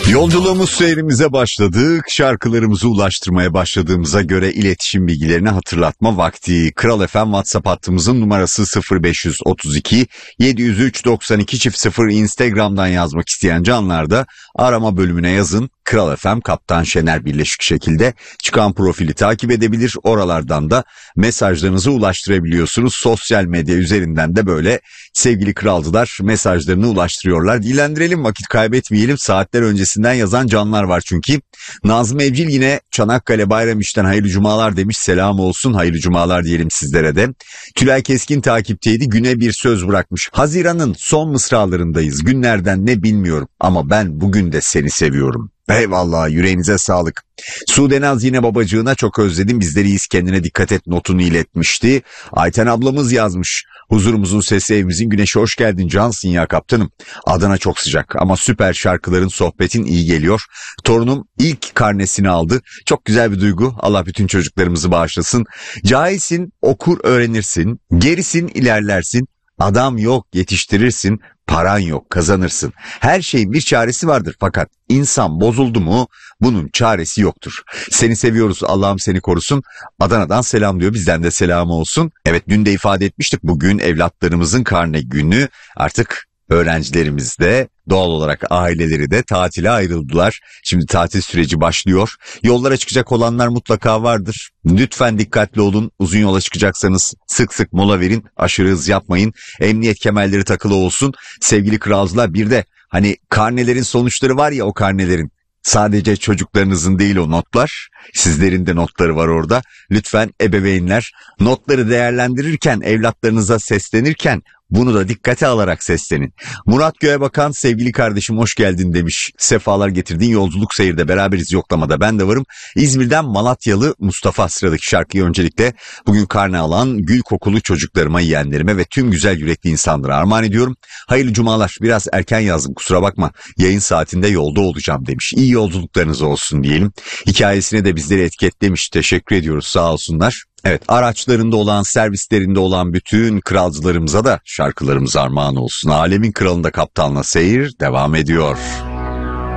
Yolculuğumuz seyrimize başladık. Şarkılarımızı ulaştırmaya başladığımıza göre iletişim bilgilerini hatırlatma vakti. Kral FM WhatsApp hattımızın numarası 0532 703 92 0. Instagram'dan yazmak isteyen canlar da arama bölümüne yazın. Kral FM Kaptan Şener birleşik şekilde çıkan profili takip edebilir. Oralardan da mesajlarınızı ulaştırabiliyorsunuz. Sosyal medya üzerinden de böyle sevgili kralcılar mesajlarını ulaştırıyorlar. Dilendirelim, vakit kaybetmeyelim. Saatler öncesinden yazan canlar var çünkü. Nazım Evcil yine Çanakkale Bayramiş'ten hayırlı cumalar demiş. Selam olsun, hayırlı cumalar diyelim sizlere de. Tülay Keskin takipteydi. Güne bir söz bırakmış. Haziran'ın son mısralarındayız. Günlerden ne bilmiyorum ama ben bugün de seni seviyorum. Eyvallah, yüreğinize sağlık. Sudenaz yine babacığına çok özledim, bizleri iyiyiz, kendine dikkat et notunu iletmişti. Ayten ablamız yazmış. Huzurumuzun sesi, evimizin güneşi, hoş geldin cansın ya kaptanım. Adana çok sıcak ama süper şarkıların, sohbetin iyi geliyor. Torunum ilk karnesini aldı. Çok güzel bir duygu. Allah bütün çocuklarımızı bağışlasın. Cahilsin, okur öğrenirsin. Gerisin, ilerlersin. Adam yok, yetiştirirsin. Paran yok, kazanırsın. Her şeyin bir çaresi vardır fakat insan bozuldu mu bunun çaresi yoktur. Seni seviyoruz, Allah'ım seni korusun. Adana'dan selam diyor, bizden de selam olsun. Evet, dün de ifade etmiştik, bugün evlatlarımızın karne günü. Artık öğrencilerimiz de doğal olarak aileleri de tatile ayrıldılar. Şimdi tatil süreci başlıyor. Yollara çıkacak olanlar mutlaka vardır. Lütfen dikkatli olun. Uzun yola çıkacaksanız sık sık mola verin. Aşırı hız yapmayın. Emniyet kemerleri takılı olsun. Sevgili kralcılar, bir de hani karnelerin sonuçları var ya, o karnelerin. Sadece çocuklarınızın değil o notlar. Sizlerin de notları var orada. Lütfen ebeveynler notları değerlendirirken, evlatlarınıza seslenirken bunu da dikkate alarak seslenin. Murat Göğebakan, sevgili kardeşim hoş geldin demiş. Sefalar getirdin, yolculuk seyirde beraberiz, yoklamada ben de varım. İzmir'den Malatyalı Mustafa, sıradaki şarkıyı öncelikle bugün karne alan gül kokulu çocuklarıma, yeğenlerime ve tüm güzel yürekli insanlara armağan ediyorum. Hayırlı cumalar, biraz erken yazdım kusura bakma, yayın saatinde yolda olacağım demiş. İyi yolculuklarınız olsun diyelim. Hikayesine de bizleri etiketlemiş, teşekkür ediyoruz, sağ olsunlar. Evet, araçlarında olan, servislerinde olan bütün kralcılarımıza da şarkılarımız armağan olsun. Alemin kralında kaptanla seyir devam ediyor.